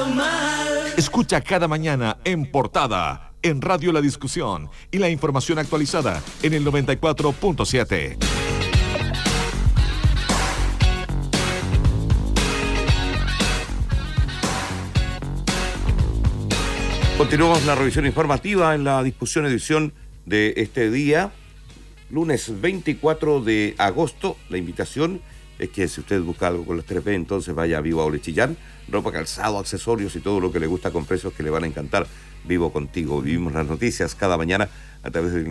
Escucha cada mañana en Portada, en Radio La Discusión y la información actualizada en el 94.7. Continuamos la revisión informativa en la discusión edición de este día, lunes 24 de agosto. La invitación es que si usted busca algo con los 3B, entonces vaya a Vivo Outlet Chillán, ropa, calzado, accesorios y todo lo que le gusta con precios que le van a encantar. Vivo contigo. Vivimos las noticias cada mañana a través del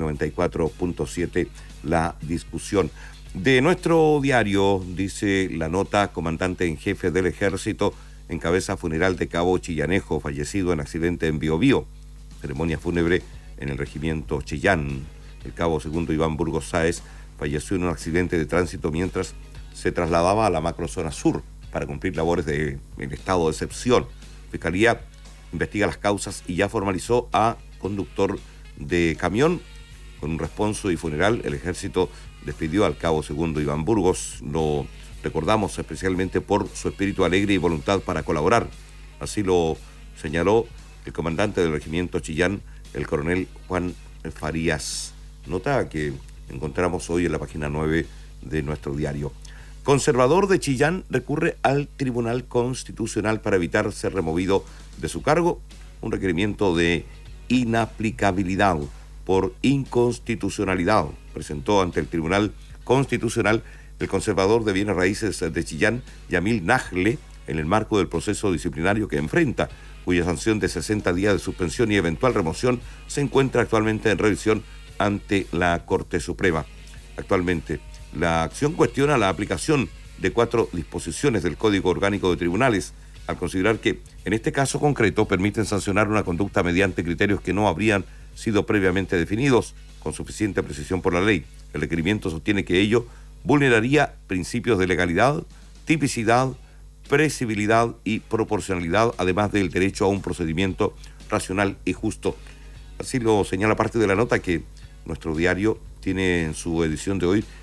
94.7, la discusión. De nuestro diario, dice la nota, comandante en jefe del ejército encabeza funeral de cabo Chillanejo, fallecido en accidente en Biobío. Ceremonia fúnebre en el regimiento Chillán. El cabo segundo Iván Burgos Sáez falleció en un accidente de tránsito mientras se trasladaba a la macrozona sur para cumplir labores en estado de excepción. Fiscalía investiga las causas y ya formalizó a conductor de camión. Con un responso y funeral, el ejército despidió al cabo segundo Iván Burgos. Lo recordamos especialmente por su espíritu alegre y voluntad para colaborar. Así lo señaló el comandante del regimiento Chillán, el coronel Juan Farías. Nota que encontramos hoy en la página 9 de nuestro diario. Conservador de Chillán recurre al Tribunal Constitucional para evitar ser removido de su cargo. Un requerimiento de inaplicabilidad por inconstitucionalidad presentó ante el Tribunal Constitucional el conservador de bienes raíces de Chillán, Yamil Najle, en el marco del proceso disciplinario que enfrenta, cuya sanción de 60 días de suspensión y eventual remoción se encuentra actualmente en revisión ante la Corte Suprema. Actualmente, la acción cuestiona la aplicación de 4 disposiciones del Código Orgánico de Tribunales, al considerar que, en este caso concreto, permiten sancionar una conducta mediante criterios que no habrían sido previamente definidos con suficiente precisión por la ley. El requerimiento sostiene que ello vulneraría principios de legalidad, tipicidad, previsibilidad y proporcionalidad, además del derecho a un procedimiento racional y justo. Así lo señala parte de la nota que nuestro diario tiene en su edición de hoy,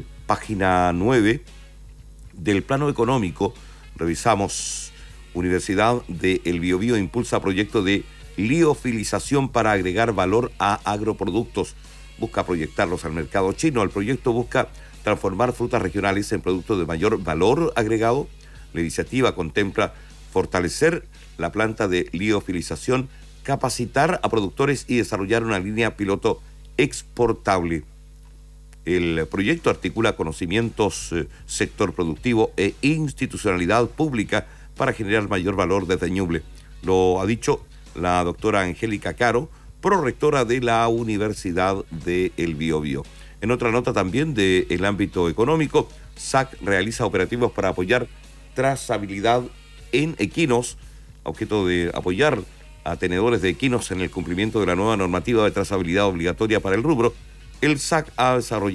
página 9, del plano económico. Revisamos: Universidad de El Biobío impulsa proyecto de liofilización para agregar valor a agroproductos. Busca proyectarlos al mercado chino. El proyecto busca transformar frutas regionales en productos de mayor valor agregado. La iniciativa contempla fortalecer la planta de liofilización, capacitar a productores y desarrollar una línea piloto exportable. El proyecto articula conocimientos, sector productivo e institucionalidad pública para generar mayor valor desde Ñuble. Lo ha dicho la doctora Angélica Caro, prorectora de la Universidad de El Biobío. En otra nota también del ámbito económico, SAC realiza operativos para apoyar trazabilidad en equinos, a objeto de apoyar a tenedores de equinos en el cumplimiento de la nueva normativa de trazabilidad obligatoria para el rubro. El SAC ha desarrollado